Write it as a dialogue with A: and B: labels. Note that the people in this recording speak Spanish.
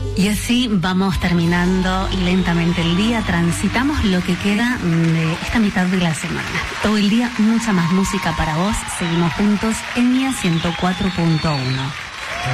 A: Y así vamos terminando lentamente el día, transitamos lo que queda de esta mitad de la semana. Todo el día, mucha más música para vos, seguimos juntos en MIA 104.1.